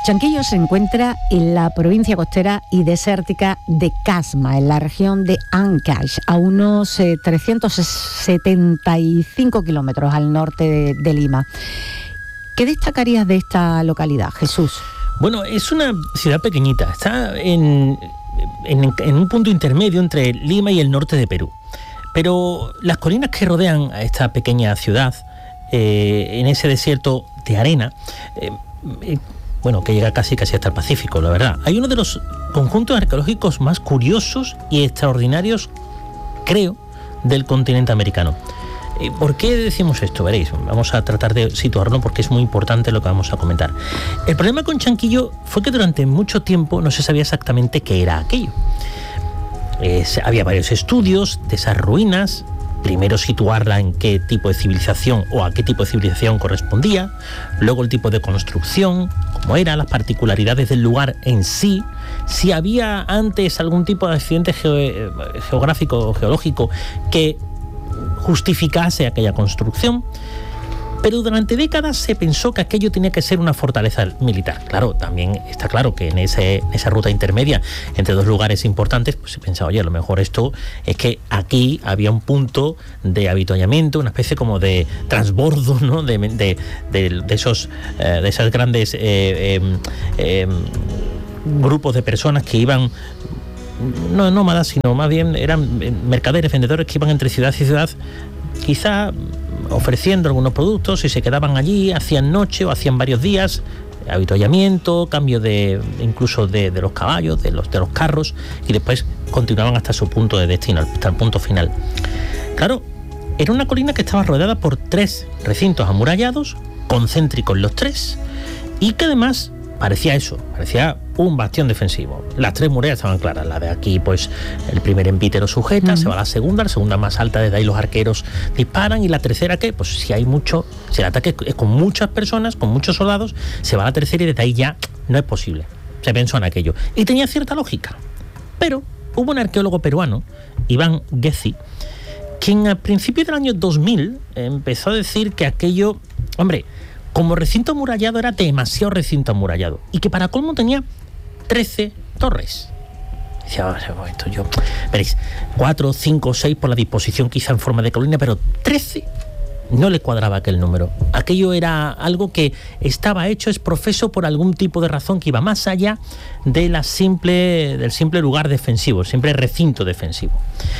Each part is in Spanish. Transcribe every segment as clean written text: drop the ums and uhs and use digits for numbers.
Chanquillo se encuentra en la provincia costera y desértica de Casma, en la región de Ancash, a unos 375 kilómetros al norte de Lima. ¿Qué destacarías de esta localidad, Jesús? Bueno, es una ciudad pequeñita, está en un punto intermedio entre Lima y el norte de Perú. Pero las colinas que rodean a esta pequeña ciudad, en ese desierto de arena, que llega casi hasta el Pacífico, la verdad. Hay uno de los conjuntos arqueológicos más curiosos y extraordinarios, creo, del continente americano. ¿Por qué decimos esto? Veréis, vamos a tratar de situarlo porque es muy importante lo que vamos a comentar. El problema con Chanquillo fue que durante mucho tiempo no se sabía exactamente qué era aquello. Había varios estudios de esas ruinas. Primero situarla en qué tipo de civilización o a qué tipo de civilización correspondía, luego el tipo de construcción, cómo era, las particularidades del lugar en sí, si había antes algún tipo de accidente geográfico o geológico que justificase aquella construcción. Pero durante décadas se pensó que aquello tenía que ser una fortaleza militar. Claro, también está claro que en esa ruta intermedia entre dos lugares importantes, pues se pensaba, oye, a lo mejor esto es que aquí había un punto de avituallamiento, una especie como de transbordo, ¿no? de esas grandes grupos de personas que iban, no nómadas, sino más bien eran mercaderes, vendedores que iban entre ciudad y ciudad, quizá ofreciendo algunos productos, y se quedaban allí, hacían noche o hacían varios días, avituallamiento, cambio incluso de los caballos, de los carros, y después continuaban hasta su punto de destino, hasta el punto final. Claro, era una colina que estaba rodeada por 3 recintos amurallados, concéntricos los 3, y que además parecía un bastión defensivo. Las 3 murallas estaban claras. La de aquí, pues, el primer envítero sujeta, se va a la segunda más alta, desde ahí los arqueros disparan, y la tercera, ¿qué? Pues si el ataque es con muchas personas, con muchos soldados, se va a la tercera y desde ahí ya no es posible. Se pensó en aquello. Y tenía cierta lógica. Pero hubo un arqueólogo peruano, Iván Gessi, quien a principios del año 2000 empezó a decir que aquello, como recinto amurallado era demasiado recinto amurallado, y que para colmo tenía 13 torres. Decía, veréis, 4, 5, 6 por la disposición quizá en forma de colina, pero 13 no le cuadraba aquel número. Aquello era algo que estaba hecho, es profeso por algún tipo de razón que iba más allá del simple lugar defensivo, el simple recinto defensivo.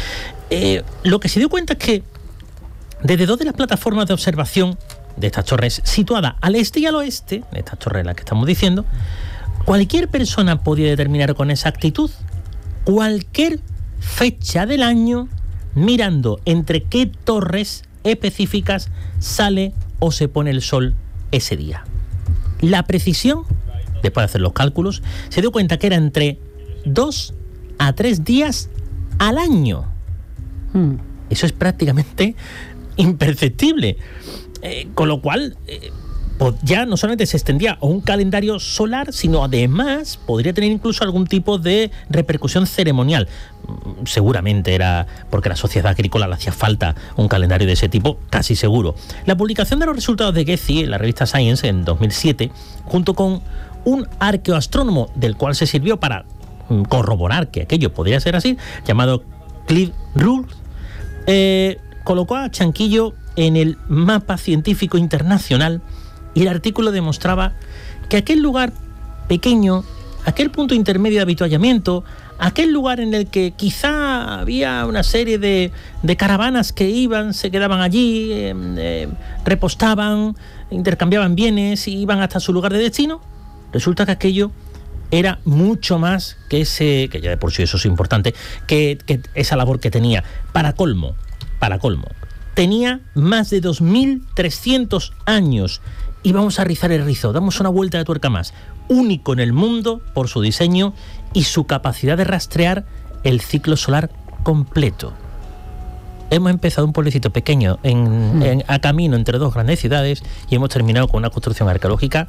Lo que se dio cuenta es que desde 2 de las plataformas de observación de estas torres, situadas al este y al oeste, de estas torres las que estamos diciendo, cualquier persona podía determinar con exactitud cualquier fecha del año mirando entre qué torres específicas sale o se pone el sol ese día. La precisión, después de hacer los cálculos, se dio cuenta que era entre 2 a 3 días al año. Eso es prácticamente imperceptible. Con lo cual, ya no solamente se extendía a un calendario solar, sino además podría tener incluso algún tipo de repercusión ceremonial. Seguramente era porque a la sociedad agrícola le hacía falta un calendario de ese tipo, casi seguro. La publicación de los resultados de Gessi en la revista Science en 2007, junto con un arqueoastrónomo del cual se sirvió para corroborar que aquello podría ser así, llamado Cliff Rules, colocó a Chanquillo en el mapa científico internacional, y el artículo demostraba que aquel lugar pequeño, aquel punto intermedio de avituallamiento, aquel lugar en el que quizá había una serie de caravanas que iban, se quedaban allí, repostaban, intercambiaban bienes y iban hasta su lugar de destino, resulta que aquello era mucho más que que ya de por sí eso es importante, que esa labor que tenía. Para colmo, tenía más de 2.300 años. Y vamos a rizar el rizo, damos una vuelta de tuerca más. Único en el mundo por su diseño y su capacidad de rastrear el ciclo solar completo. Hemos empezado un pueblecito pequeño a camino entre 2 grandes ciudades, y hemos terminado con una construcción arqueológica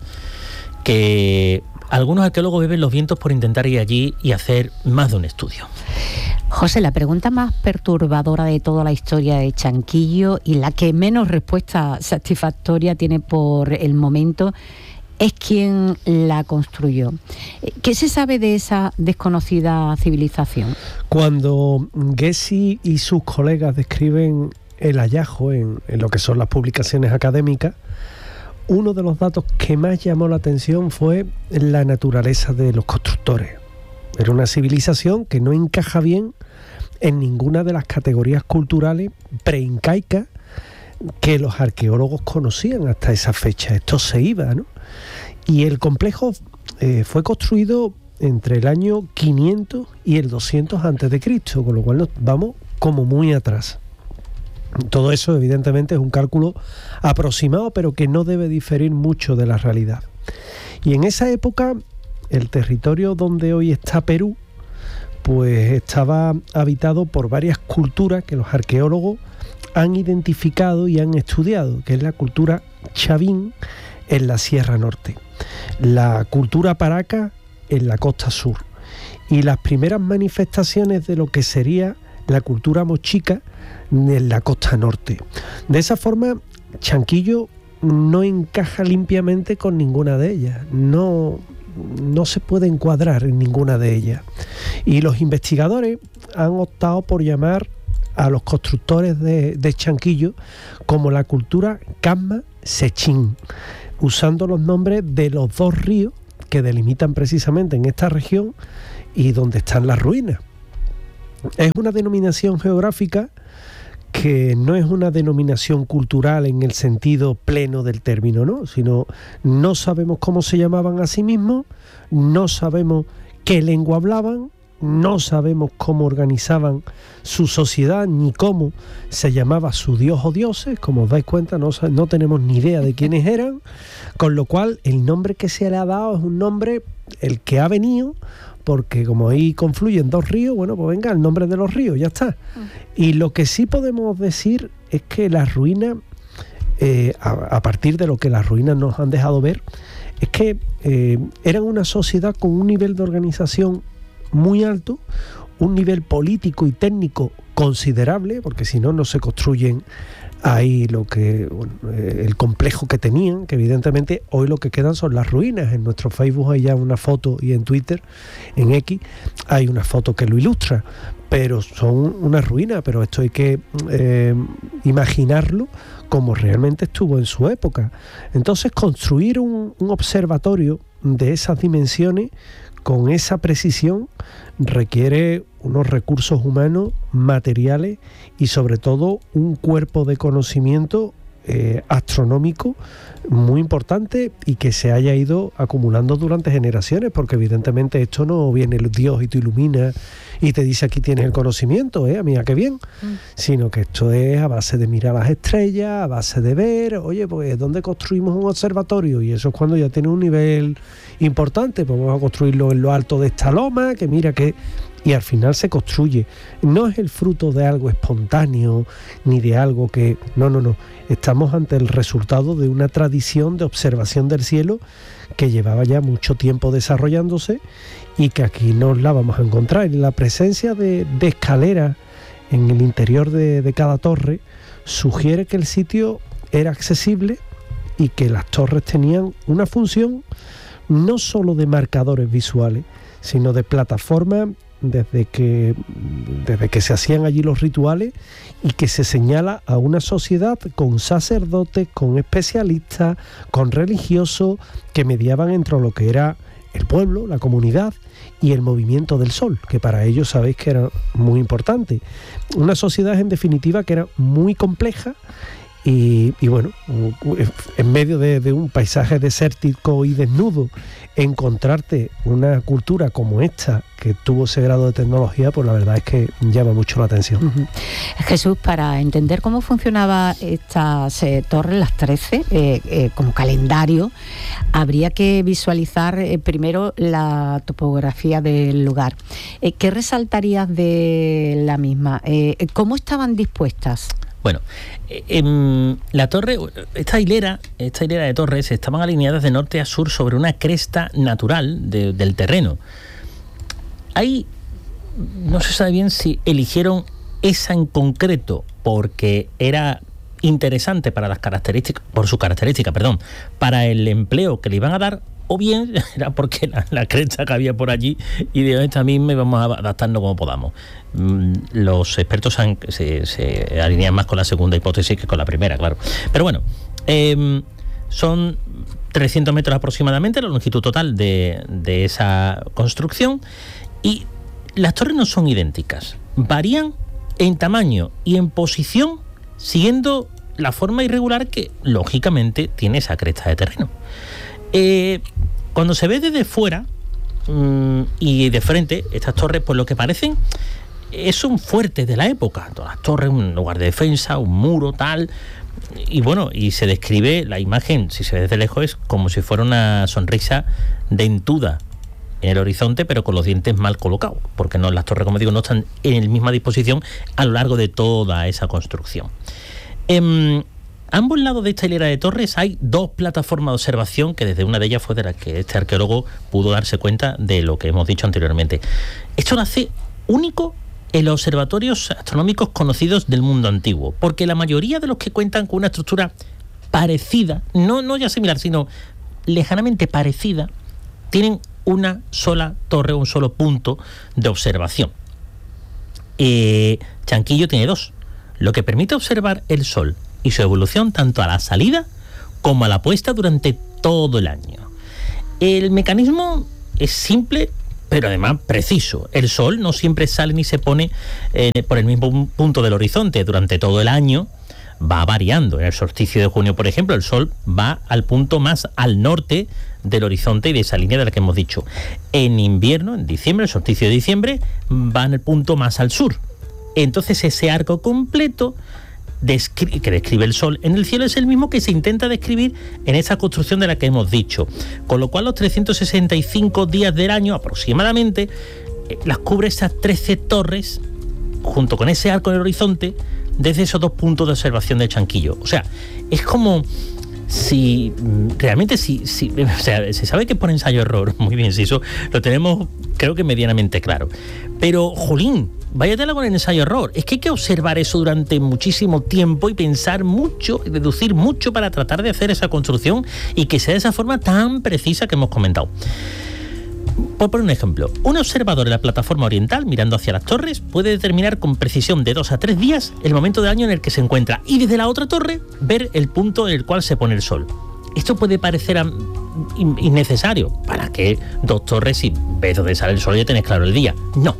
que algunos arqueólogos beben los vientos por intentar ir allí y hacer más de un estudio. José, la pregunta más perturbadora de toda la historia de Chanquillo y la que menos respuesta satisfactoria tiene por el momento es quien la construyó. ¿Qué se sabe de esa desconocida civilización? Cuando Gessi y sus colegas describen el hallazgo en lo que son las publicaciones académicas, uno de los datos que más llamó la atención fue la naturaleza de los constructores. Era una civilización que no encaja bien en ninguna de las categorías culturales preincaicas que los arqueólogos conocían hasta esa fecha. Esto se iba, ¿no? Y el complejo fue construido entre el año 500 y el 200 a.C., con lo cual nos vamos como muy atrás. Todo eso evidentemente es un cálculo aproximado, pero que no debe diferir mucho de la realidad. Y en esa época, el territorio donde hoy está Perú, pues estaba habitado por varias culturas que los arqueólogos han identificado y han estudiado, que es la cultura chavín en la Sierra Norte, la cultura paraca en la costa sur y las primeras manifestaciones de lo que sería la cultura mochica en la costa norte. De esa forma, Chanquillo no encaja limpiamente con ninguna de ellas, no se puede encuadrar en ninguna de ellas. Y los investigadores han optado por llamar a los constructores de Chanquillo como la cultura Casma Sechín, usando los nombres de los dos ríos que delimitan precisamente en esta región y donde están las ruinas. Es una denominación geográfica que no es una denominación cultural en el sentido pleno del término, ¿no? Sino no sabemos cómo se llamaban a sí mismos, no sabemos qué lengua hablaban, no sabemos cómo organizaban su sociedad ni cómo se llamaba su dios o dioses. Como os dais cuenta, no tenemos ni idea de quiénes eran, con lo cual el nombre que se le ha dado es un nombre el que ha venido, porque como ahí confluyen dos ríos, bueno, pues venga, el nombre de los ríos, ya está. Y lo que sí podemos decir es que las ruinas, a partir de lo que las ruinas nos han dejado ver, es que eran una sociedad con un nivel de organización muy alto, un nivel político y técnico considerable, porque si no, no se construyen ahí el complejo que tenían, que evidentemente hoy lo que quedan son las ruinas. En nuestro Facebook hay ya una foto, y en Twitter, en X, hay una foto que lo ilustra, pero son una ruina. Pero esto hay que imaginarlo como realmente estuvo en su época. Entonces, construir un observatorio de esas dimensiones con esa precisión requiere unos recursos humanos, materiales y sobre todo un cuerpo de conocimiento astronómico muy importante y que se haya ido acumulando durante generaciones, porque evidentemente esto no viene el Dios y te ilumina y te dice aquí tienes el conocimiento, mira qué bien, sino que esto es a base de mirar las estrellas, a base de ver, oye, pues ¿dónde construimos un observatorio? Y eso es cuando ya tiene un nivel importante, pues vamos a construirlo en lo alto de esta loma, que mira que... Y al final se construye. No es el fruto de algo espontáneo, ni de algo que... No. Estamos ante el resultado de una tradición de observación del cielo que llevaba ya mucho tiempo desarrollándose y que aquí nos la vamos a encontrar. Y la presencia de escaleras en el interior de cada torre sugiere que el sitio era accesible y que las torres tenían una función no solo de marcadores visuales, sino de plataforma desde que se hacían allí los rituales y que se señala a una sociedad con sacerdotes, con especialistas, con religiosos que mediaban entre lo que era el pueblo, la comunidad y el movimiento del sol, que para ellos sabéis que era muy importante. Una sociedad en definitiva que era muy compleja y bueno, en medio de un paisaje desértico y desnudo, encontrarte una cultura como esta que tuvo ese grado de tecnología, pues la verdad es que llama mucho la atención. Jesús, para entender cómo funcionaba estas torres, las 13, como calendario, habría que visualizar primero la topografía del lugar. ¿Qué resaltarías de la misma? ¿Cómo estaban dispuestas? Bueno, la torre, esta hilera de torres estaban alineadas de norte a sur sobre una cresta natural del terreno. Ahí no se sabe bien si eligieron esa en concreto porque era interesante para las características, para el empleo que le iban a dar, o bien era porque la cresta que había por allí y de esta misma vamos a adaptarnos como podamos. Los expertos se alinean más con la segunda hipótesis que con la primera, claro. Pero bueno, son 300 metros aproximadamente la longitud total de esa construcción, y las torres no son idénticas, varían en tamaño y en posición siguiendo la forma irregular que lógicamente tiene esa cresta de terreno. Cuando se ve desde fuera y de frente, estas torres, pues lo que parecen son fuertes de la época. Todas las torres, un lugar de defensa, un muro, tal. Y bueno, y se describe la imagen, si se ve desde lejos, es como si fuera una sonrisa dentuda en el horizonte, pero con los dientes mal colocados, porque no, las torres, como digo, no están en la misma disposición a lo largo de toda esa construcción. A ambos lados de esta hilera de torres hay dos plataformas de observación, que desde una de ellas fue de la que este arqueólogo pudo darse cuenta de lo que hemos dicho anteriormente. Esto lo hace único en los observatorios astronómicos conocidos del mundo antiguo, porque la mayoría de los que cuentan con una estructura parecida, no ya similar, sino lejanamente parecida, tienen una sola torre, un solo punto de observación. Chanquillo tiene dos, lo que permite observar el Sol y su evolución tanto a la salida como a la puesta durante todo el año. El mecanismo es simple, pero además preciso. El Sol no siempre sale ni se pone por el mismo punto del horizonte durante todo el año. Va variando. En el solsticio de junio, por ejemplo, el Sol va al punto más al norte del horizonte y de esa línea de la que hemos dicho. En invierno, en diciembre, el solsticio de diciembre, va en el punto más al sur. Entonces ese arco completo que describe el Sol en el cielo es el mismo que se intenta describir en esa construcción de la que hemos dicho. Con lo cual los 365 días del año aproximadamente las cubre esas 13 torres junto con ese arco en el horizonte desde esos dos puntos de observación del Chanquillo. O sea, es como si realmente o sea, se sabe que es por ensayo-error, muy bien, si eso lo tenemos creo que medianamente claro. Pero, jolín, váyatela con el ensayo-error. Es que hay que observar eso durante muchísimo tiempo y pensar mucho, y deducir mucho para tratar de hacer esa construcción y que sea de esa forma tan precisa que hemos comentado. Por poner un ejemplo, un observador en la plataforma oriental, mirando hacia las torres, puede determinar con precisión de 2 a 3 días el momento del año en el que se encuentra y desde la otra torre ver el punto en el cual se pone el Sol. Esto puede parecer innecesario. ¿Para qué 2 torres si ves dónde sale el Sol y ya tenés claro el día? No.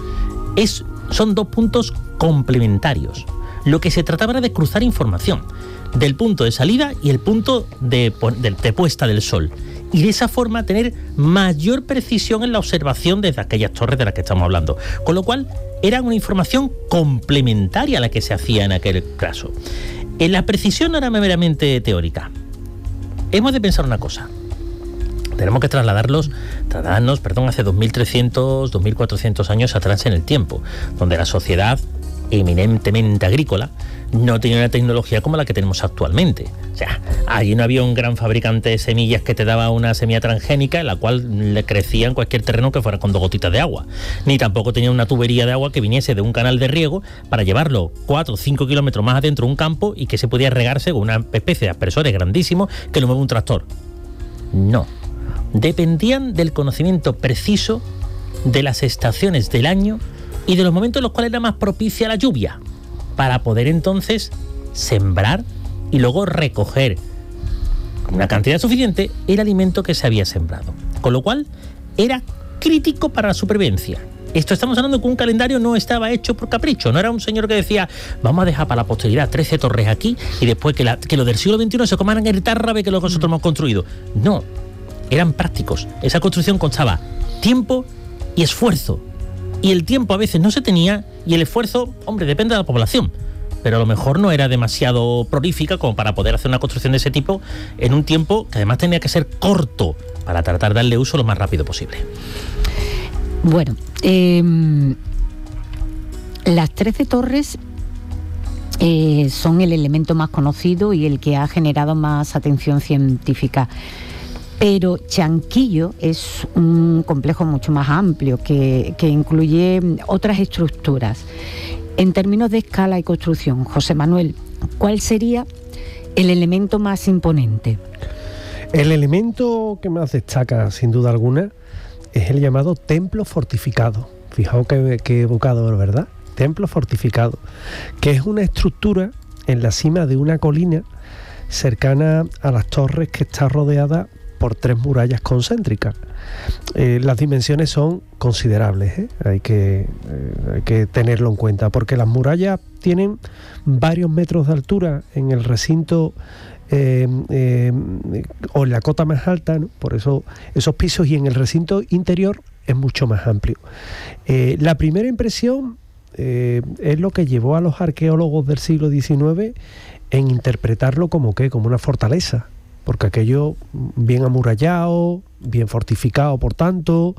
Son 2 puntos complementarios. Lo que se trataba era de cruzar información del punto de salida y el punto de puesta del Sol. Y de esa forma tener mayor precisión en la observación desde aquellas torres de las que estamos hablando. Con lo cual, era una información complementaria a la que se hacía en aquel caso. La precisión no era meramente teórica. Hemos de pensar una cosa. Tenemos que trasladarnos, hace 2300, 2400 años atrás en el tiempo, donde la sociedad eminentemente agrícola no tenía una tecnología como la que tenemos actualmente. O sea, allí no había un gran fabricante de semillas que te daba una semilla transgénica en la cual le crecía en cualquier terreno que fuera con 2 gotitas de agua. Ni tampoco tenía una tubería de agua que viniese de un canal de riego para llevarlo 4 o 5 kilómetros más adentro de un campo y que se podía regarse con una especie de aspersores grandísimos que lo mueve un tractor. No. Dependían del conocimiento preciso de las estaciones del año y de los momentos en los cuales era más propicia la lluvia, para poder entonces sembrar y luego recoger con una cantidad suficiente el alimento que se había sembrado. Con lo cual era crítico para la supervivencia. Esto estamos hablando de que un calendario no estaba hecho por capricho, no era un señor que decía vamos a dejar para la posteridad 13 torres aquí y después que los del siglo XXI se coman el tárrabe que nosotros hemos construido. No, eran prácticos. Esa construcción constaba tiempo y esfuerzo. Y el tiempo a veces no se tenía y el esfuerzo, hombre, depende de la población. Pero a lo mejor no era demasiado prolífica como para poder hacer una construcción de ese tipo en un tiempo que además tenía que ser corto para tratar de darle uso lo más rápido posible. Bueno, las 13 torres son el elemento más conocido y el que ha generado más atención científica. Pero Chanquillo es un complejo mucho más amplio que incluye otras estructuras. En términos de escala y construcción, José Manuel, ¿cuál sería el elemento más imponente? El elemento que más destaca, sin duda alguna, es el llamado templo fortificado. Fijaos qué evocador, ¿verdad? Templo fortificado, que es una estructura en la cima de una colina cercana a las torres, que está rodeada por 3 murallas concéntricas. Las dimensiones son considerables, hay que tenerlo en cuenta, porque las murallas tienen varios metros de altura en el recinto o en la cota más alta, ¿no? Por eso esos pisos, y en el recinto interior es mucho más amplio. La primera impresión es lo que llevó a los arqueólogos del siglo XIX en interpretarlo como una fortaleza, porque aquello bien amurallado, bien fortificado, por tanto,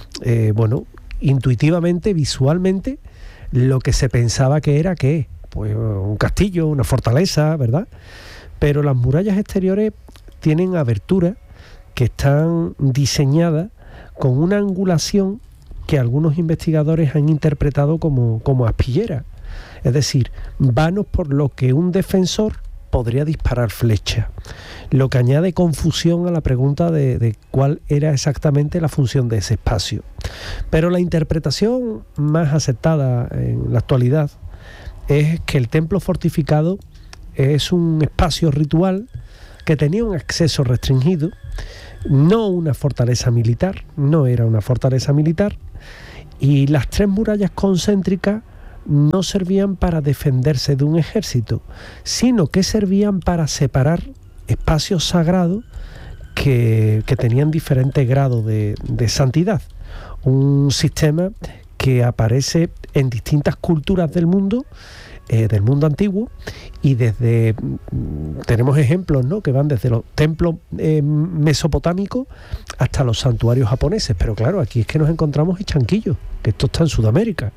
intuitivamente, visualmente, lo que se pensaba que era, pues un castillo, una fortaleza, ¿verdad? Pero las murallas exteriores tienen aberturas que están diseñadas con una angulación que algunos investigadores han interpretado como aspillera, es decir, vanos por lo que un defensor podría disparar flechas, lo que añade confusión a la pregunta de cuál era exactamente la función de ese espacio. Pero la interpretación más aceptada en la actualidad es que el templo fortificado es un espacio ritual que tenía un acceso restringido, no una fortaleza militar, no era una fortaleza militar, y las 3 murallas concéntricas no servían para defenderse de un ejército, sino que servían para separar espacios sagrados que tenían diferentes grados de santidad. Un sistema que aparece en distintas culturas del mundo antiguo, y tenemos ejemplos, ¿no?, que van desde los templos mesopotámicos hasta los santuarios japoneses. Pero claro, aquí es que nos encontramos en Chanquillo, que esto está en Sudamérica.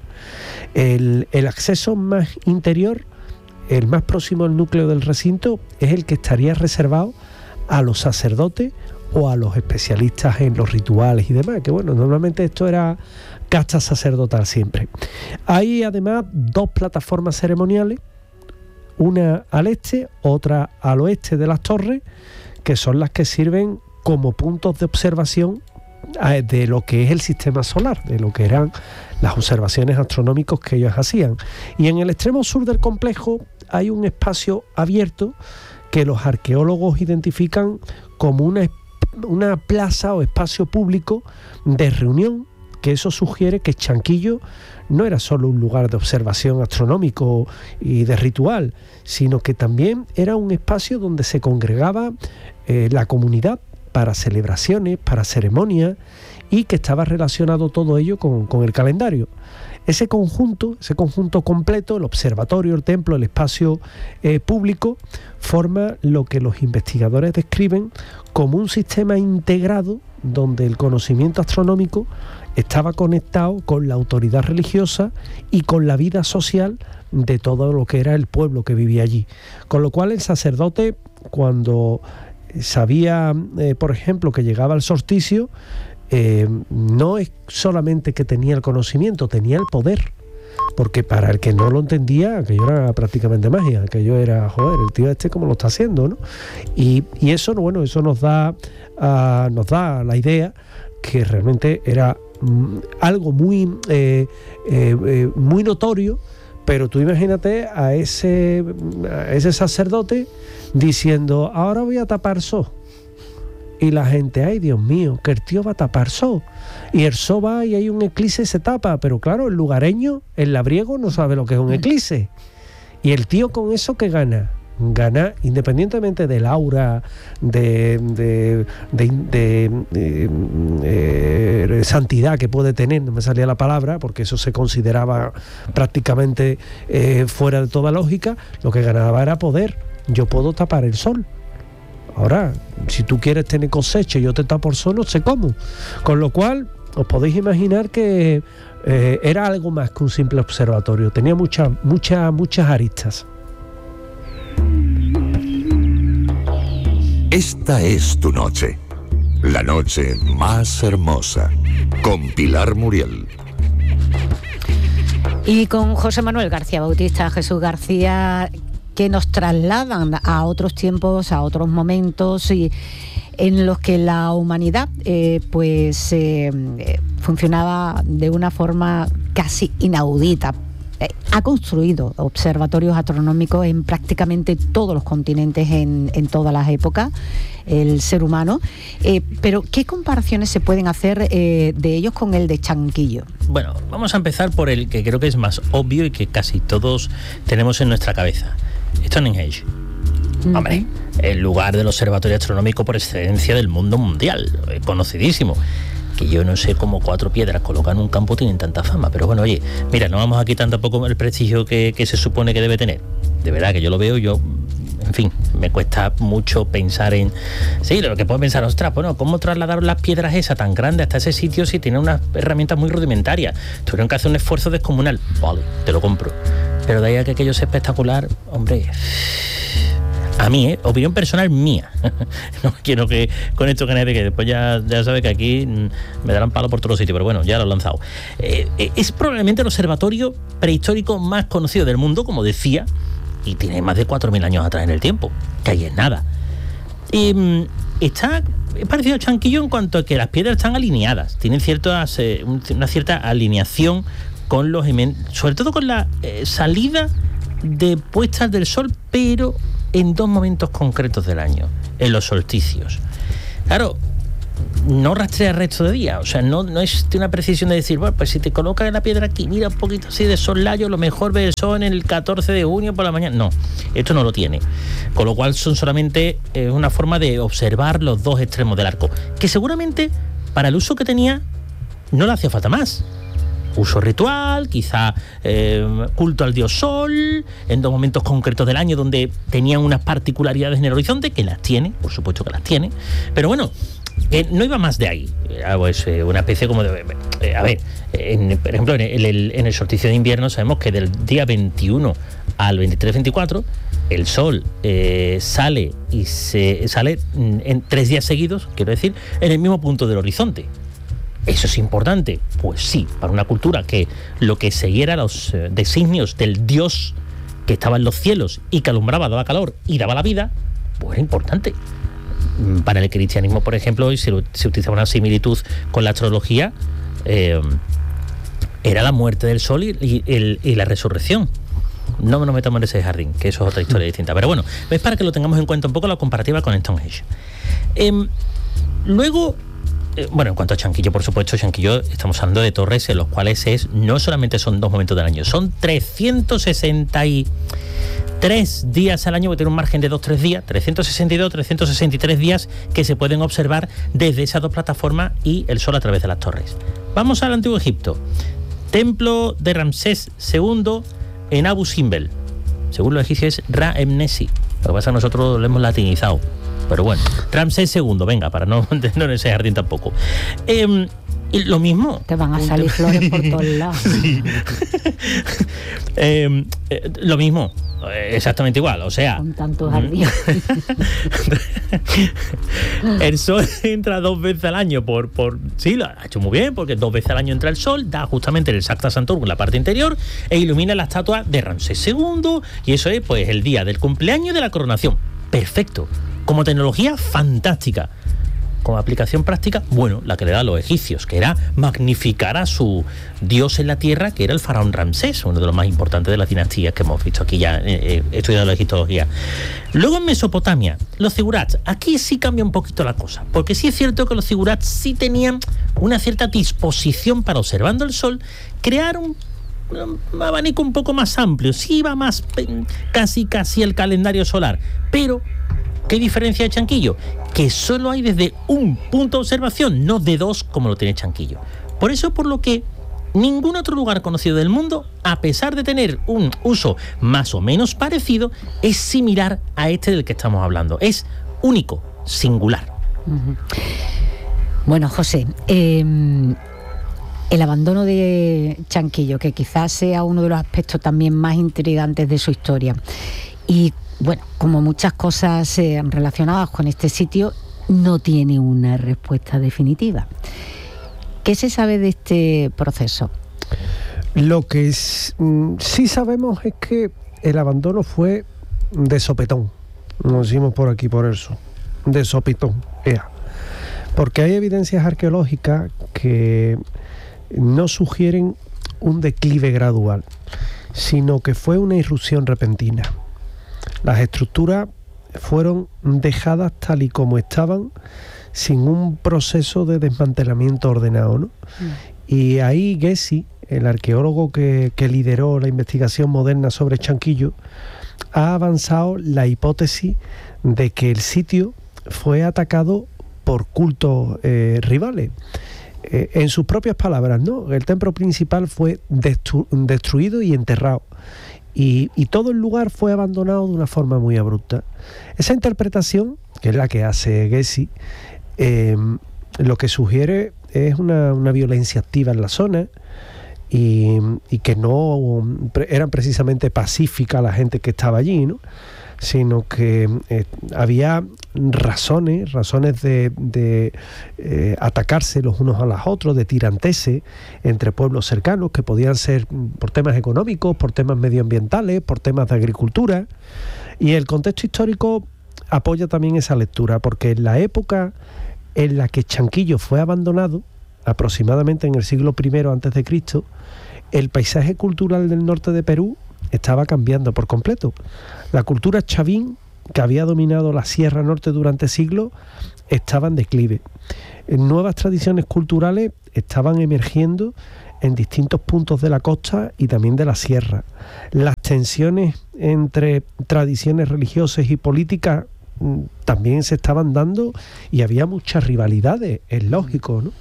El acceso más interior, el más próximo al núcleo del recinto, es el que estaría reservado a los sacerdotes o a los especialistas en los rituales y demás, que normalmente esto era casta sacerdotal siempre. Hay además 2 plataformas ceremoniales, una al este, otra al oeste de las torres, que son las que sirven como puntos de observación de lo que es el sistema solar, de lo que eran las observaciones astronómicas que ellos hacían. Y en el extremo sur del complejo hay un espacio abierto que los arqueólogos identifican como una plaza o espacio público de reunión, que eso sugiere que Chanquillo no era solo un lugar de observación astronómico y de ritual, sino que también era un espacio donde se congregaba la comunidad para celebraciones, para ceremonias, y que estaba relacionado todo ello con el calendario. Ese conjunto completo, el observatorio, el templo, el espacio público, forma lo que los investigadores describen como un sistema integrado donde el conocimiento astronómico estaba conectado con la autoridad religiosa y con la vida social de todo lo que era el pueblo que vivía allí. Con lo cual el sacerdote, cuando sabía, por ejemplo, que llegaba el solsticio, no es solamente que tenía el conocimiento, tenía el poder, porque para el que no lo entendía, aquello era prácticamente magia, aquello era, el tío cómo lo está haciendo, ¿no? Y eso, eso nos da la idea que realmente era algo muy notorio. Pero tú imagínate a ese sacerdote diciendo: ahora voy a tapar sol. Y la gente: ay, Dios mío, que el tío va a tapar sol. Y el sol va y hay un eclipse y se tapa. Pero claro, el lugareño, el labriego, no sabe lo que es un eclipse. Y el tío con eso, ¿qué gana? Gana, independientemente del aura de santidad que puede tener, no me salía la palabra, porque eso se consideraba prácticamente fuera de toda lógica. Lo que ganaba era poder. Yo puedo tapar el sol. Ahora, si tú quieres tener cosecha y yo te tapo el sol, no sé cómo. Con lo cual, os podéis imaginar que era algo más que un simple observatorio. Tenía muchas aristas. Esta es tu noche, la noche más hermosa, con Pilar Muriel. Y con José Manuel García Bautista. Jesús García, que nos trasladan a otros tiempos, a otros momentos, y en los que la humanidad funcionaba de una forma casi inaudita. Ha construido observatorios astronómicos en prácticamente todos los continentes, en todas las épocas, el ser humano. Pero, ¿qué comparaciones se pueden hacer de ellos con el de Chanquillo? Bueno, vamos a empezar por el que creo que es más obvio y que casi todos tenemos en nuestra cabeza. Stonehenge. Hombre, el lugar del observatorio astronómico por excelencia del mundo mundial, conocidísimo. Que yo no sé cómo 4 piedras colocadas en un campo tienen tanta fama, pero bueno, oye, mira, no vamos a quitar tampoco el prestigio que se supone que debe tener. De verdad que yo lo veo, en fin, me cuesta mucho pensar en... Sí, lo que puedo pensar, ostras, bueno, ¿cómo trasladaron las piedras esas tan grandes hasta ese sitio si tienen unas herramientas muy rudimentarias? Tuvieron que hacer un esfuerzo descomunal. Vale, te lo compro. Pero de ahí a que aquello sea espectacular, hombre... A mí, opinión personal mía. No quiero que con esto que después ya sabe que aquí me darán palo por todos los sitios, pero bueno, ya lo he lanzado. Es probablemente el observatorio prehistórico más conocido del mundo, como decía, y tiene más de 4.000 años atrás en el tiempo, que ahí es nada. Está parecido a Chanquillo en cuanto a que las piedras están alineadas, tienen una cierta alineación con los sobre todo con la salida de puestas del sol, pero en 2 momentos concretos del año, en los solsticios. Claro, no rastrea el resto de día, o sea, no es de una precisión de decir, bueno, pues si te colocas la piedra aquí, mira un poquito así de soslayo, lo mejor ve el sol en el 14 de junio por la mañana. No, esto no lo tiene. Con lo cual son solamente una forma de observar los 2 extremos del arco, que seguramente para el uso que tenía no le hacía falta más. Uso ritual, quizá culto al dios sol, en 2 momentos concretos del año donde tenían unas particularidades en el horizonte, que las tiene, por supuesto que las tiene, pero bueno, no iba más de ahí. Pues una especie como de... por ejemplo, en el solsticio de invierno sabemos que del día 21 al 23-24 el sol sale en 3 días seguidos, quiero decir, en el mismo punto del horizonte. ¿Eso es importante? Pues sí, para una cultura que lo que siguiera los designios del dios que estaba en los cielos y que alumbraba, daba calor y daba la vida, pues era importante. Para el cristianismo, por ejemplo, y se utilizaba una similitud con la astrología, era la muerte del sol y la resurrección. No nos metamos en ese jardín, que eso es otra historia distinta. Pero bueno, es para que lo tengamos en cuenta un poco la comparativa con Stonehenge. Luego... Bueno, en cuanto a Chanquillo, por supuesto, Chanquillo, estamos hablando de torres en los cuales no solamente son 2 momentos del año, son 363 días al año, que tiene un margen de 2-3 días, 362, 363 días que se pueden observar desde esas 2 plataformas y el sol a través de las torres. Vamos al Antiguo Egipto. Templo de Ramsés II en Abu Simbel. Según los egipcios es Ra-Emnesi. Lo que pasa es que nosotros lo hemos latinizado. Pero bueno, Ramsés II, venga, para no entendernos en ese jardín tampoco. Y lo mismo. Te van a salir flores por todos lados. Sí. Lo mismo, exactamente igual, o sea... Con tanto jardín. El sol entra 2 veces al año sí, lo ha hecho muy bien, porque 2 veces al año entra el sol, da justamente el Sacta Santorum en la parte interior e ilumina la estatua de Ramsés II, y eso es pues el día del cumpleaños de la coronación. Perfecto. Como tecnología, fantástica. Como aplicación práctica, bueno, la que le da a los egipcios, que era magnificar a su dios en la tierra, que era el faraón Ramsés, uno de los más importantes de las dinastías que hemos visto aquí ya estudiando la egiptología. Luego en Mesopotamia, los zigurats. Aquí sí cambia un poquito la cosa, porque sí es cierto que los zigurats sí tenían una cierta disposición para, observando el sol, crear un abanico un poco más amplio. Sí iba más casi el calendario solar, pero... ¿Qué diferencia de Chanquillo? Que solo hay desde un punto de observación, no de 2 como lo tiene Chanquillo. Por eso, por lo que ningún otro lugar conocido del mundo, a pesar de tener un uso más o menos parecido, es similar a este del que estamos hablando. Es único, singular. Uh-huh. Bueno, José, el abandono de Chanquillo, que quizás sea uno de los aspectos también más intrigantes de su historia, y bueno, como muchas cosas relacionadas con este sitio, no tiene una respuesta definitiva. ¿Qué se sabe de este proceso? Lo que sí sabemos es que el abandono fue de sopetón. Nos decimos por aquí, por eso. De sopetón. Porque hay evidencias arqueológicas que no sugieren un declive gradual, sino que fue una irrupción repentina. Las estructuras fueron dejadas tal y como estaban, sin un proceso de desmantelamiento ordenado, ¿no? Y ahí Gessi, el arqueólogo que lideró la investigación moderna sobre Chanquillo, ha avanzado la hipótesis de que el sitio fue atacado por cultos rivales. En sus propias palabras, ¿no? El templo principal fue destruido y enterrado. Y todo el lugar fue abandonado de una forma muy abrupta. Esa interpretación, que es la que hace Gessi, lo que sugiere es una violencia activa en la zona y que no eran precisamente pacífica la gente que estaba allí, ¿no? Sino que había razones de atacarse los unos a los otros, de tiranteses entre pueblos cercanos, que podían ser por temas económicos, por temas medioambientales, por temas de agricultura. Y el contexto histórico apoya también esa lectura, porque en la época en la que Chanquillo fue abandonado, aproximadamente en el siglo I a.C., el paisaje cultural del norte de Perú estaba cambiando por completo. La cultura chavín, que había dominado la Sierra Norte durante siglos, estaba en declive. Nuevas tradiciones culturales estaban emergiendo en distintos puntos de la costa y también de la sierra. Las tensiones entre tradiciones religiosas y políticas también se estaban dando y había muchas rivalidades, es lógico, ¿no?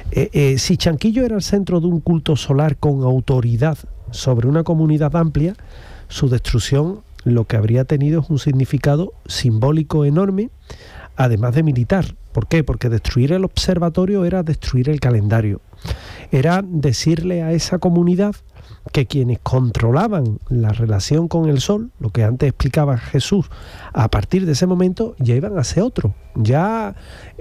Si Chanquillo era el centro de un culto solar con autoridad sobre una comunidad amplia, su destrucción lo que habría tenido es un significado simbólico enorme, además de militar. ¿Por qué? Porque destruir el observatorio era destruir el calendario. Era decirle a esa comunidad que quienes controlaban la relación con el sol, lo que antes explicaba Jesús, a partir de ese momento ya iban a ser otro. Ya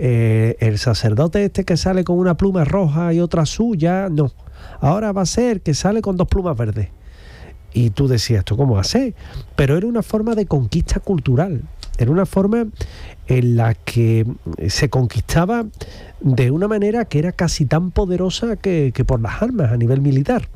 el sacerdote este que sale con una pluma roja y otra azul, ya no. Ahora va a ser que sale con 2 plumas verdes. Y tú decías, ¿esto cómo va a ser? Pero era una forma de conquista cultural. Era una forma en la que se conquistaba de una manera que era casi tan poderosa que por las armas a nivel militar.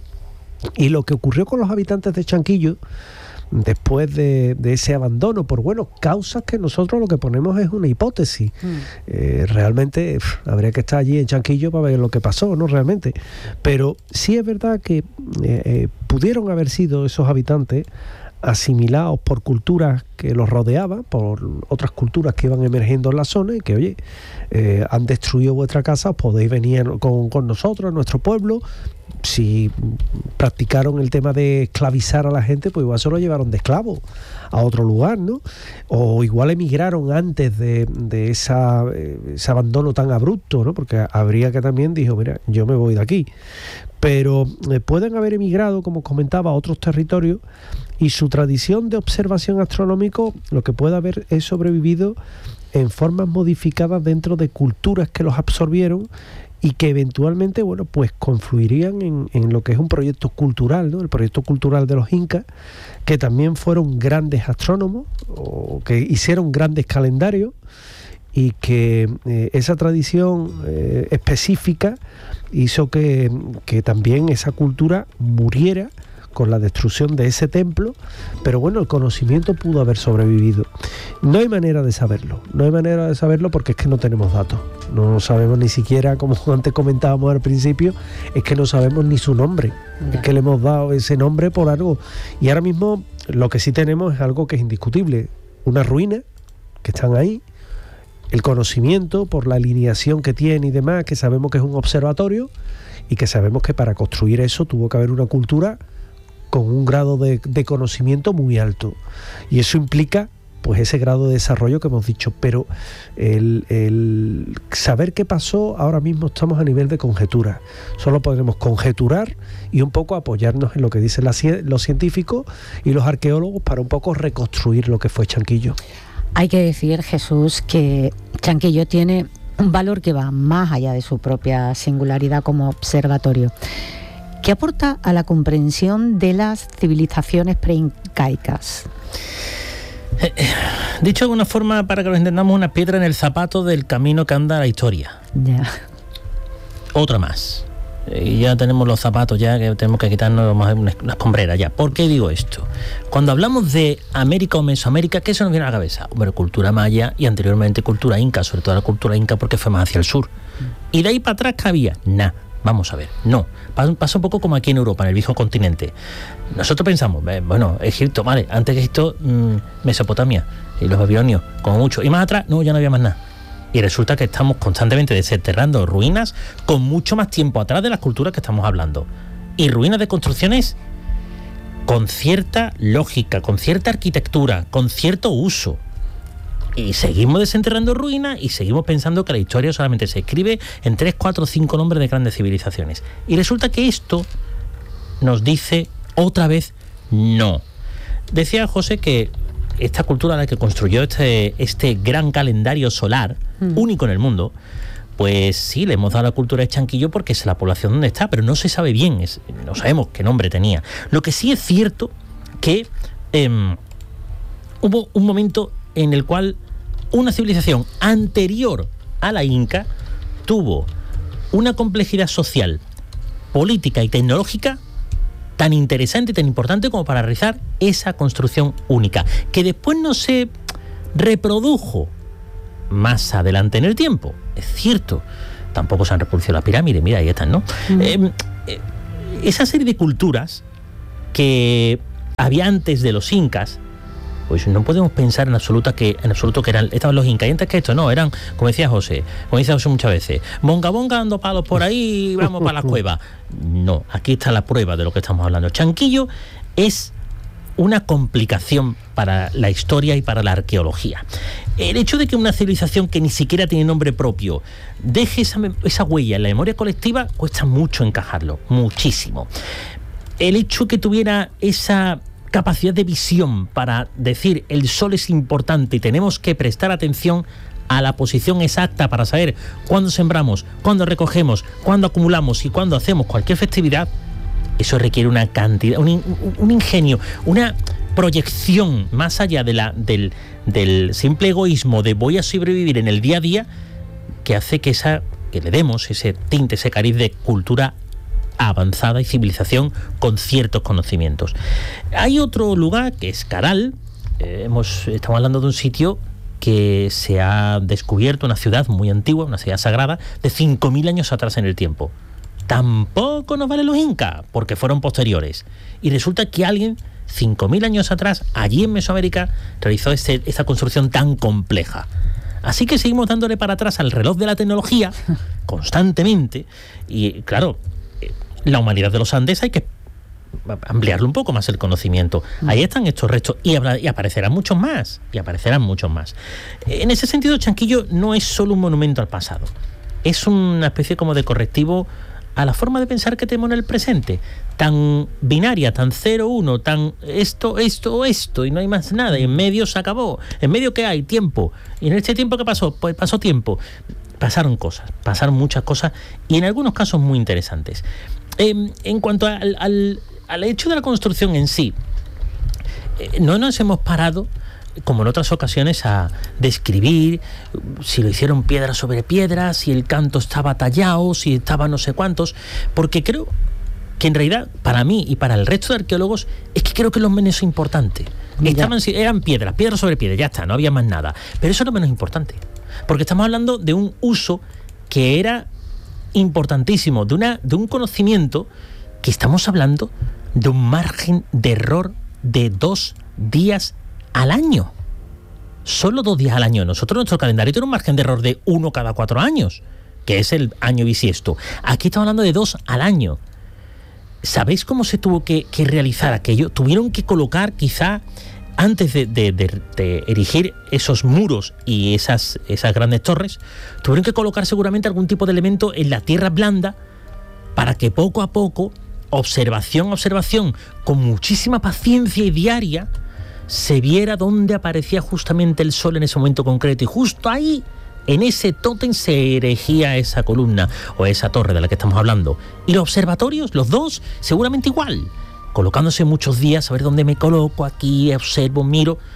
Y lo que ocurrió con los habitantes de Chanquillo, después de ese abandono, por causas que nosotros lo que ponemos es una hipótesis. Realmente habría que estar allí en Chanquillo para ver lo que pasó, ¿no? Realmente. Pero sí es verdad que pudieron haber sido esos habitantes asimilados por culturas que los rodeaban, por otras culturas que iban emergiendo en la zona y que, oye, han destruido vuestra casa, os podéis venir con nosotros, a nuestro pueblo. Si practicaron el tema de esclavizar a la gente, pues igual se lo llevaron de esclavo a otro lugar, ¿no? O igual emigraron antes de ese abandono tan abrupto, ¿no? Porque habría que también dijo, mira, yo me voy de aquí. Pero pueden haber emigrado, como comentaba, a otros territorios, y su tradición de observación astronómica lo que puede haber es sobrevivido en formas modificadas dentro de culturas que los absorbieron y que eventualmente, pues confluirían en lo que es un proyecto cultural, ¿no? El proyecto cultural de los incas, que también fueron grandes astrónomos, o que hicieron grandes calendarios, y que esa tradición específica hizo que también esa cultura muriera con la destrucción de ese templo, pero el conocimiento pudo haber sobrevivido. No hay manera de saberlo, porque es que no tenemos datos, no sabemos ni siquiera, como antes comentábamos al principio, es que no sabemos ni su nombre, es que le hemos dado ese nombre por algo, y ahora mismo lo que sí tenemos es algo que es indiscutible, unas ruinas que están ahí, el conocimiento por la alineación que tiene y demás, que sabemos que es un observatorio y que sabemos que para construir eso tuvo que haber una cultura con un grado de conocimiento muy alto, y eso implica pues ese grado de desarrollo que hemos dicho, pero el saber qué pasó, ahora mismo estamos a nivel de conjetura, solo podremos conjeturar y un poco apoyarnos en lo que dicen los científicos y los arqueólogos para un poco reconstruir lo que fue Chanquillo. Hay que decir, Jesús, que Chanquillo tiene un valor que va más allá de su propia singularidad como observatorio, que aporta a la comprensión de las civilizaciones preincaicas. Dicho de alguna forma, para que lo entendamos, una piedra en el zapato del camino que anda la historia. Ya. Otra más. Y ya tenemos los zapatos ya que tenemos que quitarnos las hombreras ya. ¿Por qué digo esto? Cuando hablamos de América o Mesoamérica, ¿qué se nos viene a la cabeza? Hombre, cultura maya y anteriormente cultura inca, sobre todo la cultura inca porque fue más hacia el sur. Y de ahí para atrás, ¿qué había? Nada. Vamos a ver, no. Pasa un poco como aquí en Europa, en el viejo continente. Nosotros pensamos, bueno, Egipto, vale, antes que Egipto, Mesopotamia y los babilonios, como mucho. Y más atrás, no, ya no había más nada. Y resulta que estamos constantemente desenterrando ruinas con mucho más tiempo atrás de las culturas que estamos hablando. Y ruinas de construcciones con cierta lógica, con cierta arquitectura, con cierto uso. Y seguimos desenterrando ruinas y seguimos pensando que la historia solamente se escribe en 3, 4, 5 nombres de grandes civilizaciones. Y resulta que esto nos dice otra vez no. Decía José que esta cultura la que construyó este gran calendario solar, único en el mundo, pues sí, le hemos dado la cultura de Chanquillo porque es la población donde está, pero no se sabe bien, no sabemos qué nombre tenía. Lo que sí es cierto que hubo un momento en el cual una civilización anterior a la Inca tuvo una complejidad social, política y tecnológica tan interesante y tan importante como para realizar esa construcción única, que después no se reprodujo más adelante en el tiempo. Es cierto, tampoco se han reproducido las pirámides, mira, ahí están, ¿no? Esa serie de culturas que había antes de los incas, pues no podemos pensar en absoluto que estaban los incas. Y antes que esto, no, eran, como decía José muchas veces, bonga dando palos por ahí y vamos para la cueva. No, aquí está la prueba de lo que estamos hablando. Chanquillo es una complicación para la historia y para la arqueología. El hecho de que una civilización que ni siquiera tiene nombre propio deje esa huella en la memoria colectiva cuesta mucho encajarlo, muchísimo. El hecho que tuviera esa capacidad de visión para decir el sol es importante y tenemos que prestar atención a la posición exacta para saber cuándo sembramos, cuándo recogemos, cuándo acumulamos y cuándo hacemos cualquier festividad, eso requiere una cantidad, un ingenio, una proyección más allá de del simple egoísmo de voy a sobrevivir en el día a día, que hace que le demos ese tinte, ese cariz de cultura avanzada y civilización con ciertos conocimientos. Hay otro lugar que es Caral. Estamos hablando de un sitio que se ha descubierto, una ciudad muy antigua, una ciudad sagrada de 5.000 años atrás en el tiempo. Tampoco nos valen los incas porque fueron posteriores. Y resulta que alguien 5.000 años atrás, allí en Mesoamérica, realizó esta construcción tan compleja. Así que seguimos dándole para atrás al reloj de la tecnología constantemente. Y claro, la humanidad de los Andes hay que ampliarlo un poco más el conocimiento. Ahí están estos restos y aparecerán muchos más. En ese sentido, Chanquillo no es solo un monumento al pasado. Es una especie como de correctivo a la forma de pensar que tenemos en el presente. Tan binaria, tan 0-1, tan esto, y no hay más nada. Y en medio se acabó. ¿En medio qué hay? Tiempo. ¿Y en este tiempo qué pasó? Pues pasó tiempo. Pasaron muchas cosas y en algunos casos muy interesantes. En cuanto al hecho de la construcción en sí, no nos hemos parado, como en otras ocasiones, a describir si lo hicieron piedra sobre piedra, si el canto estaba tallado, si estaba no sé cuántos, porque creo que en realidad, para mí y para el resto de arqueólogos, es que creo que lo menos importante. Eran piedra sobre piedra, ya está, no había más nada. Pero eso es lo menos importante, porque estamos hablando de un uso que era importantísimo, de un conocimiento que estamos hablando de un margen de error de 2 días al año. Solo 2 días al año. Nosotros, nuestro calendario tiene un margen de error de 1 cada 4 años, que es el año bisiesto. Aquí estamos hablando de 2 al año. ¿Sabéis cómo se tuvo que realizar aquello? Tuvieron que colocar, quizá, antes de erigir esos muros y esas grandes torres, tuvieron que colocar seguramente algún tipo de elemento en la tierra blanda para que poco a poco, observación, con muchísima paciencia y diaria, se viera dónde aparecía justamente el sol en ese momento concreto. Y justo ahí, en ese tótem, se erigía esa columna o esa torre de la que estamos hablando. Y los observatorios, los dos, seguramente igual, colocándose muchos días, a ver dónde me coloco, aquí observo, miro.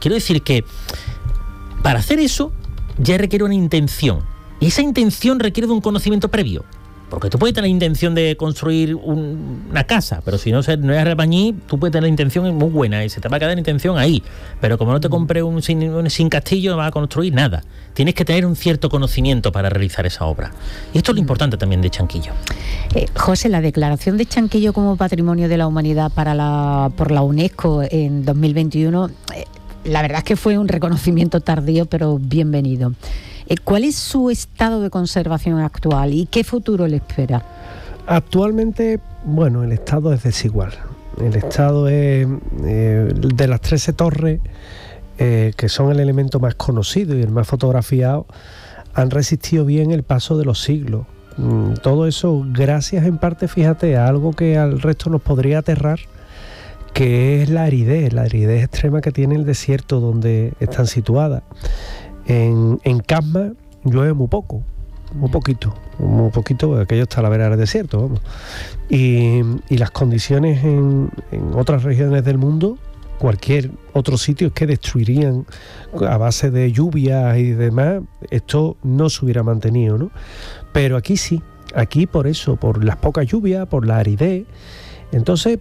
Quiero decir que para hacer eso ya requiere una intención. Y esa intención requiere de un conocimiento previo. Porque tú puedes tener la intención de construir una casa, pero si no eres albañil, tú puedes tener la intención muy buena y se te va a quedar la intención ahí. Pero como no te compres un sin castillo, no vas a construir nada. Tienes que tener un cierto conocimiento para realizar esa obra. Y esto es lo importante también de Chanquillo. José, la declaración de Chanquillo como Patrimonio de la Humanidad por la UNESCO en 2021, la verdad es que fue un reconocimiento tardío, pero bienvenido. ¿Cuál es su estado de conservación actual y qué futuro le espera? Actualmente, bueno, el estado es desigual. El estado es de las 13 torres, que son el elemento más conocido y el más fotografiado, han resistido bien el paso de los siglos. Todo eso gracias en parte, fíjate, a algo que al resto nos podría aterrar, que es la aridez extrema que tiene el desierto donde están situadas. En Casma llueve muy poquito, porque aquello está a la vera del desierto, vamos. Y las condiciones en otras regiones del mundo, cualquier otro sitio, es que destruirían a base de lluvias y demás, esto no se hubiera mantenido, ¿no? Pero aquí sí, aquí por eso, por las pocas lluvias, por la aridez. Entonces,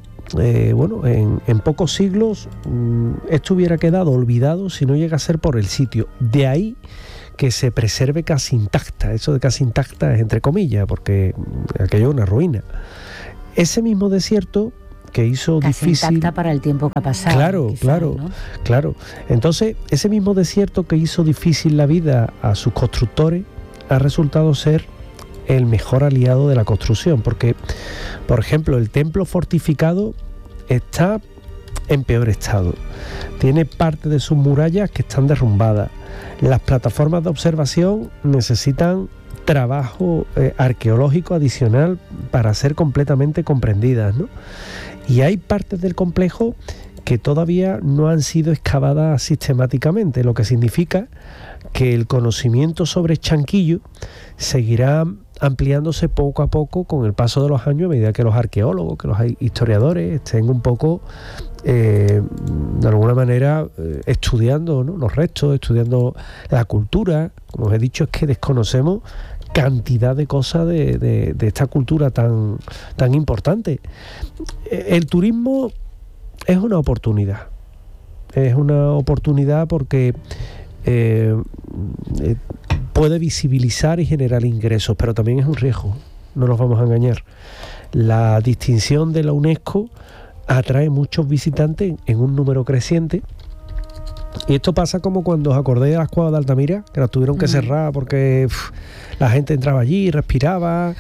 en pocos siglos esto hubiera quedado olvidado si no llega a ser por el sitio. De ahí que se preserve casi intacta. Eso de casi intacta es entre comillas, porque aquello es una ruina. Ese mismo desierto que hizo casi difícil... intacta para el tiempo que ha pasado. Claro. Entonces, ese mismo desierto que hizo difícil la vida a sus constructores ha resultado ser el mejor aliado de la construcción, porque, por ejemplo, el templo fortificado está en peor estado. Tiene parte de sus murallas que están derrumbadas. Las plataformas de observación necesitan trabajo arqueológico adicional para ser completamente comprendidas, ¿no? Y hay partes del complejo que todavía no han sido excavadas sistemáticamente, lo que significa que el conocimiento sobre Chanquillo seguirá ampliándose poco a poco con el paso de los años, a medida que los arqueólogos, que los historiadores estén un poco, de alguna manera, estudiando, ¿no?, los restos, estudiando la cultura. Como os he dicho, es que desconocemos cantidad de cosas de esta cultura tan importante. El turismo es una oportunidad. Es una oportunidad porque puede visibilizar y generar ingresos, pero también es un riesgo, no nos vamos a engañar. La distinción de la UNESCO atrae muchos visitantes en un número creciente. Y esto pasa como cuando os acordáis de las cuevas de Altamira, que las tuvieron que cerrar porque la gente entraba allí y respiraba.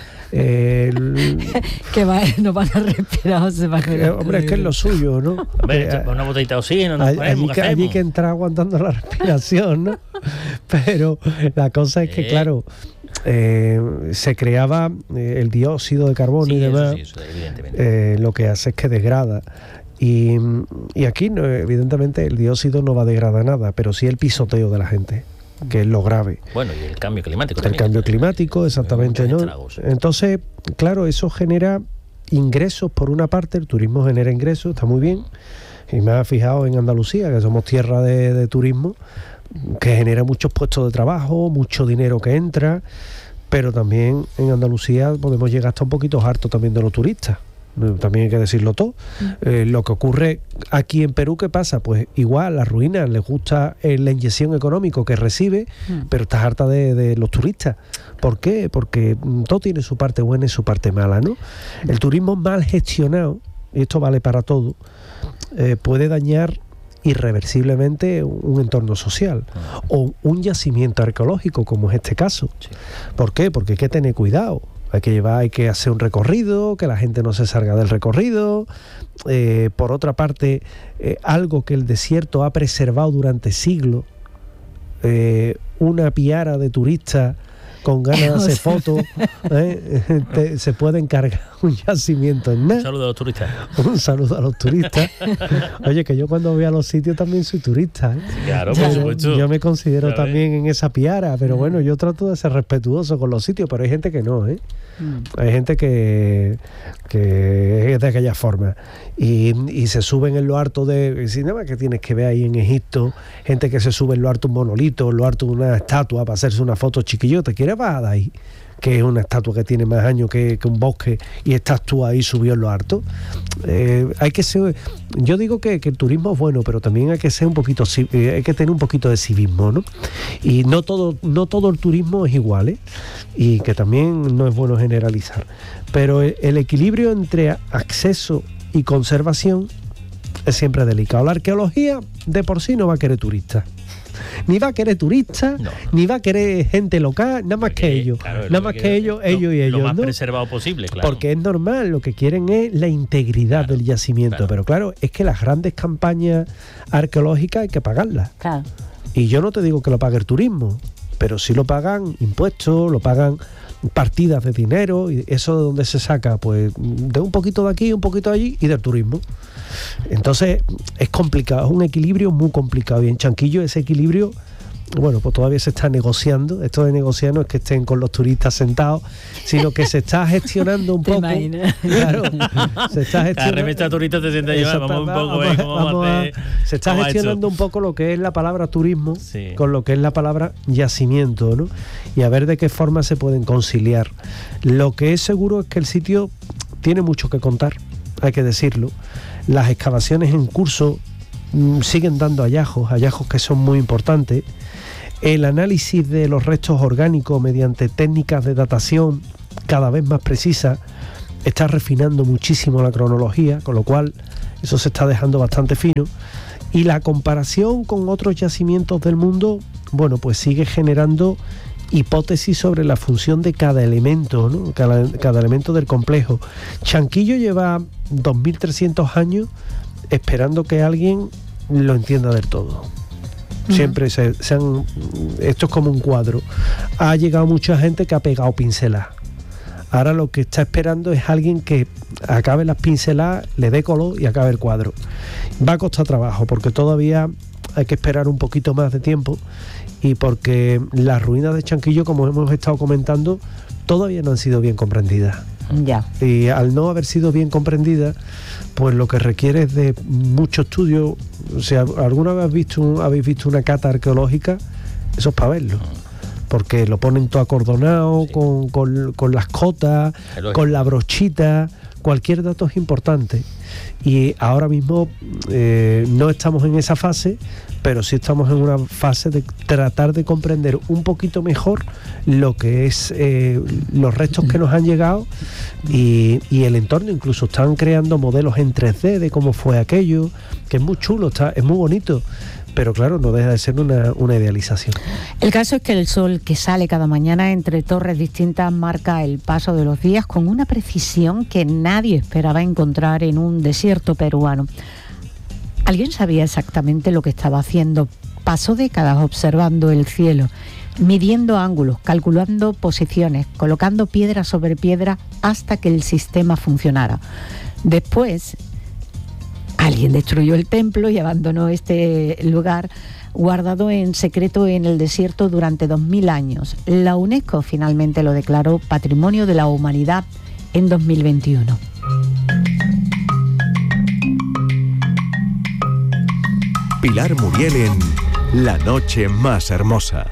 Que no van a respirar, se van a hombre, es que es lo suyo, ¿no? Hombre, una botellita de oxígeno, allí que entrar aguantando la respiración, ¿no? Pero la cosa es que, claro, se creaba el dióxido de carbono y demás, eso, evidentemente. Lo que hace es que degrada. Y aquí, evidentemente, el dióxido no va a degradar nada, pero sí el pisoteo de la gente, que es lo grave. Bueno, y el cambio climático también. El cambio climático, exactamente, ¿no? Entonces, claro, eso genera ingresos por una parte, el turismo genera ingresos, está muy bien. Y me ha fijado en Andalucía, que somos tierra de turismo, que genera muchos puestos de trabajo, mucho dinero que entra, pero también en Andalucía podemos llegar hasta un poquito harto también de los turistas. También hay que decirlo todo. Lo que ocurre aquí en Perú, ¿qué pasa? Pues igual, las ruinas les gusta la inyección económica que recibe, pero estás harta de los turistas. ¿Por qué? Porque todo tiene su parte buena y su parte mala, ¿no? El turismo mal gestionado, y esto vale para todo, puede dañar irreversiblemente un entorno social o un yacimiento arqueológico, como es este caso. ¿Por qué? Porque hay que tener cuidado. Hay que hacer un recorrido, que la gente no se salga del recorrido. Por otra parte, algo que el desierto ha preservado durante siglos, una piara de turistas con ganas de hacer fotos, se puede encargar un yacimiento en nada. Un saludo a los turistas. Un saludo a los turistas. Oye, que yo cuando voy a los sitios también soy turista, ¿eh? Sí, claro, por supuesto. Yo me considero también en esa piara, pero bueno, yo trato de ser respetuoso con los sitios, pero hay gente que no, ¿eh? Hay gente que es de aquella forma y se suben en lo harto de... Si nada más que tienes que ver ahí en Egipto, gente que se sube en lo harto un monolito, en lo harto una estatua para hacerse una foto chiquillo, te quieres bajar de ahí, que es una estatua que tiene más años que un bosque, y estás tú ahí subido en lo harto. Hay que ser... Yo digo que el turismo es bueno, pero también hay que ser un poquito, hay que tener un poquito de civismo, ¿no? Y no todo el turismo es igual, ¿eh? Y que también no es bueno generalizar. Pero el equilibrio entre acceso y conservación es siempre delicado. La arqueología de por sí no va a querer turistas. Ni va a querer turistas, ni va a querer gente local, nada más que ellos. Claro, nada más que ellos y ellos. Lo más ¿no? preservado posible, claro. Porque es normal, lo que quieren es la integridad del yacimiento. Claro. Pero claro, es que las grandes campañas arqueológicas hay que pagarlas. Claro. Y yo no te digo que lo pague el turismo, pero sí lo pagan impuestos, lo pagan partidas de dinero, y eso de dónde se saca, pues de un poquito de aquí, un poquito de allí y del turismo. Entonces es complicado, es un equilibrio muy complicado, y en Chanquillo ese equilibrio, bueno, pues todavía se está negociando. Esto de negociar no es que estén con los turistas sentados, sino que se está gestionando un poco. Claro, se está gestionando. La revista turista te sienta llevar, se está gestionando un poco lo que es la palabra turismo, sí, con lo que es la palabra yacimiento, ¿no? Y a ver de qué forma se pueden conciliar. Lo que es seguro es que el sitio tiene mucho que contar, hay que decirlo. Las excavaciones en curso siguen dando hallazgos que son muy importantes. El análisis de los restos orgánicos mediante técnicas de datación cada vez más precisas está refinando muchísimo la cronología, con lo cual eso se está dejando bastante fino. Y la comparación con otros yacimientos del mundo, bueno, pues sigue generando hipótesis sobre la función de cada elemento, ¿no? Cada elemento del complejo. Chanquillo lleva 2.300 años esperando que alguien lo entienda del todo. Siempre esto es como un cuadro. Ha llegado mucha gente que ha pegado pinceladas. Ahora lo que está esperando es alguien que acabe las pinceladas, le dé color y acabe el cuadro. Va a costar trabajo, porque todavía hay que esperar un poquito más de tiempo, y porque las ruinas de Chanquillo, como hemos estado comentando, todavía no han sido bien comprendidas. Ya. Y al no haber sido bien comprendidas, pues lo que requiere es de mucho estudio. O sea, ¿alguna vez habéis visto una cata arqueológica? Eso es para verlo, porque lo ponen todo acordonado, sí, con las cotas, con la brochita. Cualquier dato es importante, y ahora mismo no estamos en esa fase, pero sí estamos en una fase de tratar de comprender un poquito mejor lo que es los restos que nos han llegado y el entorno. Incluso están creando modelos en 3D de cómo fue aquello, que es muy chulo, es muy bonito. Pero claro, no deja de ser una idealización. El caso es que el sol que sale cada mañana entre torres distintas marca el paso de los días con una precisión que nadie esperaba encontrar en un desierto peruano. ¿Alguien sabía exactamente lo que estaba haciendo? Pasó décadas observando el cielo, midiendo ángulos, calculando posiciones, colocando piedra sobre piedra hasta que el sistema funcionara. Después, alguien destruyó el templo y abandonó este lugar guardado en secreto en el desierto durante 2000 años. La UNESCO finalmente lo declaró Patrimonio de la Humanidad en 2021. Pilar Muriel en La Noche Más Hermosa.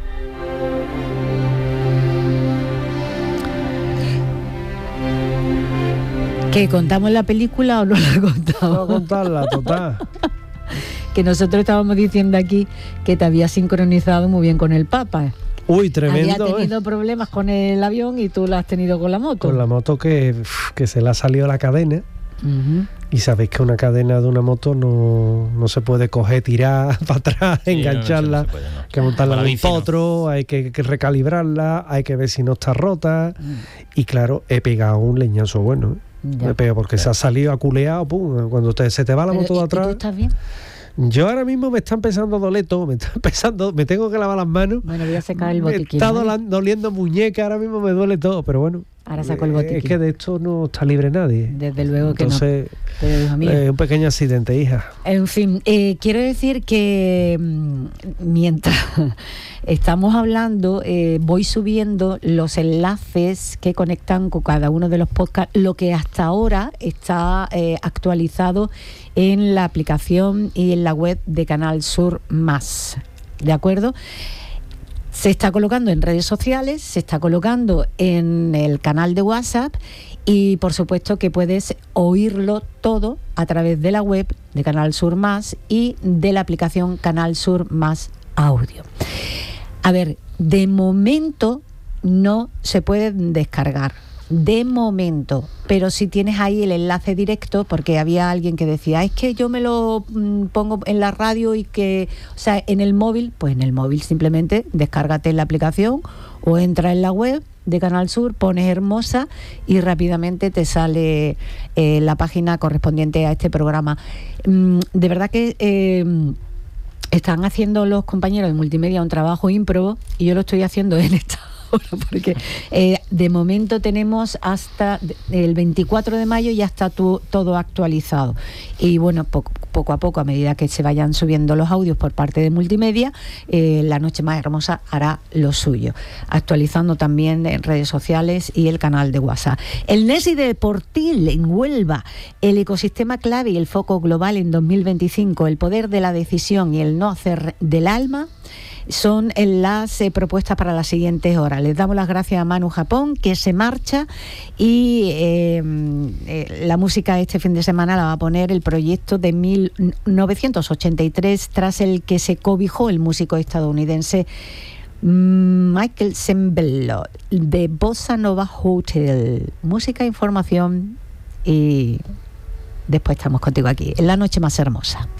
¿Que contamos la película o no la contamos? No contarla, total. Que nosotros estábamos diciendo aquí que te había sincronizado muy bien con el Papa. Uy, tremendo. Había tenido problemas con el avión y tú lo has tenido con la moto. Con la moto que se le ha salido la cadena. Uh-huh. Y sabéis que una cadena de una moto no se puede coger, tirar para atrás, sí, engancharla, no, hay que montarla en un potro, hay que recalibrarla, hay que ver si no está rota. Y claro, he pegado un leñazo bueno, me pego porque se ha salido aculeado, pum, cuando se te va la moto de atrás. ¿Tú estás bien? Yo ahora mismo me está empezando a doler todo, me tengo que lavar las manos. Bueno, voy a secar el botiquín. Me está doliendo muñeca, ahora mismo me duele todo, pero bueno. Ahora saco el botiquín. Es que de esto no está libre nadie. Desde luego que entonces, no. Pero, hijo mío, un pequeño accidente, hija. En fin, quiero decir que mientras estamos hablando, voy subiendo los enlaces que conectan con cada uno de los podcasts, lo que hasta ahora está actualizado en la aplicación y en la web de Canal Sur Más. ¿De acuerdo? Se está colocando en redes sociales, se está colocando en el canal de WhatsApp y por supuesto que puedes oírlo todo a través de la web de Canal Sur Más y de la aplicación Canal Sur Más Audio. A ver, de momento no se pueden descargar. De momento, pero si tienes ahí el enlace directo, porque había alguien que decía, es que yo me lo pongo en la radio y que, o sea, en el móvil, pues en el móvil simplemente descárgate la aplicación o entra en la web de Canal Sur, pones Hermosa y rápidamente te sale la página correspondiente a este programa. De verdad que están haciendo los compañeros de multimedia un trabajo ímprobo y yo lo estoy haciendo en esta porque de momento tenemos hasta el 24 de mayo ya está todo actualizado y bueno, poco a poco, a medida que se vayan subiendo los audios por parte de multimedia, La Noche Más Hermosa hará lo suyo, actualizando también en redes sociales y el canal de WhatsApp. El NESI de Portil en Huelva, el ecosistema clave y el foco global en 2025, el poder de la decisión y el no hacer del alma, son las propuestas para las siguientes horas. Les damos las gracias a Manu Japón, que se marcha, y la música este fin de semana la va a poner el proyecto de 1983, tras el que se cobijó el músico estadounidense Michael Sembello, de Bossa Nova Hotel. Música, información y después estamos contigo aquí en La Noche Más Hermosa.